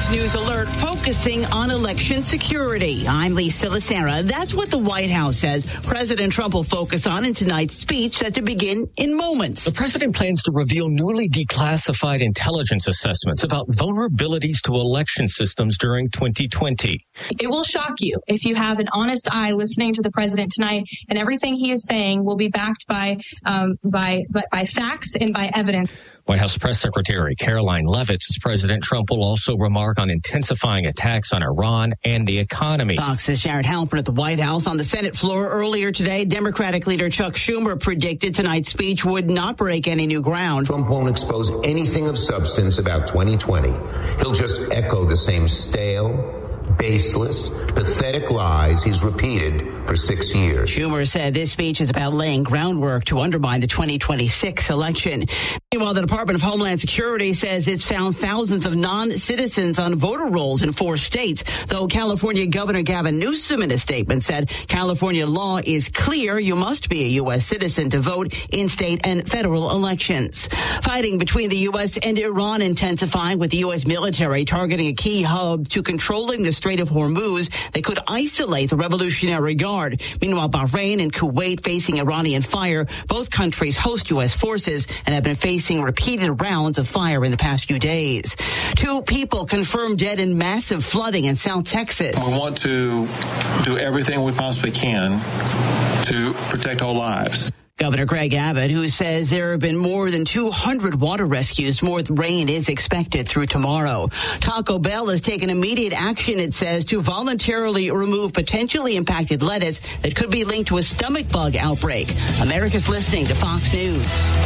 News Alert focusing on election security. I'm Lisa Lacera. That's what the White House says President Trump will focus on in tonight's speech set to begin in moments. The president plans to reveal newly declassified intelligence assessments about vulnerabilities to election systems during 2020. It will shock you if you have an honest eye listening to the president tonight, and everything he is saying will be backed by facts and by evidence. White House Press Secretary Caroline Leavitt says President Trump will also remark on intensifying attacks on Iran and the economy. Fox's Jared Halpern at the White House. On the Senate floor earlier today, Democratic leader Chuck Schumer predicted tonight's speech would not break any new ground. Trump won't expose anything of substance about 2020. He'll just echo the same stale, baseless, pathetic lies he's repeated for 6 years. Schumer said this speech is about laying groundwork to undermine the 2026 election. Meanwhile, the Department of Homeland Security says it's found thousands of non-citizens on voter rolls in 4 states, though California Governor Gavin Newsom in a statement said California law is clear. You must be a U.S. citizen to vote in state and federal elections. Fighting between the U.S. and Iran intensifying, with the U.S. military targeting a key hub to controlling the Strait of Hormuz. They could isolate the Revolutionary Guard. Meanwhile, Bahrain and Kuwait facing Iranian fire. Both countries host U.S. forces and have been facing repeated rounds of fire in the past few days. 2 people confirmed dead in massive flooding in South Texas. We want to do everything we possibly can to protect all lives. Governor Greg Abbott, who says there have been more than 200 water rescues. More rain is expected through tomorrow. Taco Bell has taken immediate action, it says, to voluntarily remove potentially impacted lettuce that could be linked to a stomach bug outbreak. America's listening to Fox News.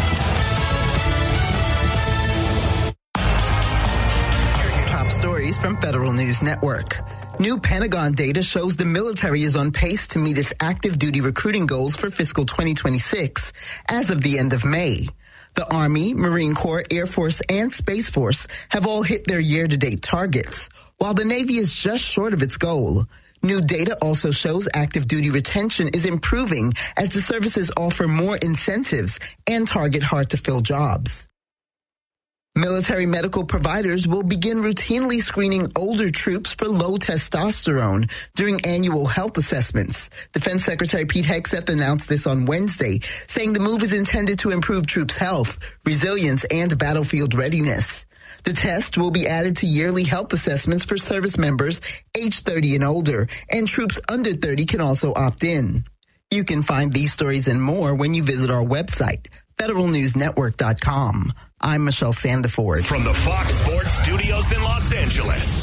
Here are your top stories from Federal News Network. New Pentagon data shows the military is on pace to meet its active duty recruiting goals for fiscal 2026 as of the end of May. The Army, Marine Corps, Air Force, and Space Force have all hit their year-to-date targets, while the Navy is just short of its goal. New data also shows active duty retention is improving as the services offer more incentives and target hard-to-fill jobs. Military medical providers will begin routinely screening older troops for low testosterone during annual health assessments. Defense Secretary Pete Hegseth announced this on Wednesday, saying the move is intended to improve troops' health, resilience, and battlefield readiness. The test will be added to yearly health assessments for service members age 30 and older, and troops under 30 can also opt in. You can find these stories and more when you visit our website, federalnewsnetwork.com. I'm Michelle Sandiford. From the Fox Sports Studios in Los Angeles,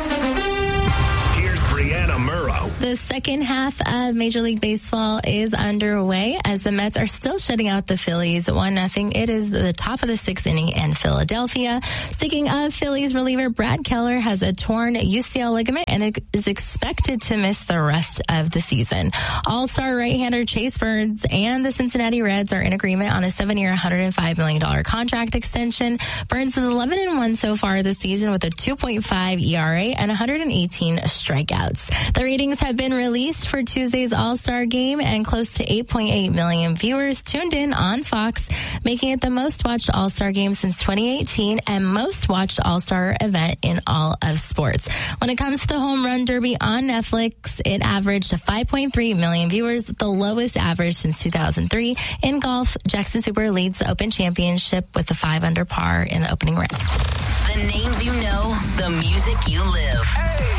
here's Brianna Murrow. The second half of Major League Baseball is underway as the Mets are still shutting out the Phillies 1-0. It is the top of the 6th inning in Philadelphia. Speaking of Phillies reliever, Brad Keller has a torn UCL ligament and is expected to miss the rest of the season. All-star right-hander Chase Burns and the Cincinnati Reds are in agreement on a 7-year, $105 million contract extension. Burns is 11-1 so far this season with a 2.5 ERA and 118 strikeouts. The ratings have been released for Tuesday's All-Star Game, and close to 8.8 million viewers tuned in on Fox, making it the most-watched All-Star Game since 2018 and most-watched All-Star event in all of sports. When it comes to Home Run Derby on Netflix, it averaged 5.3 million viewers, the lowest average since 2003. In golf, Jackson Super leads the Open Championship with a 5 under par in the opening round. The names you know, the music you live. Hey,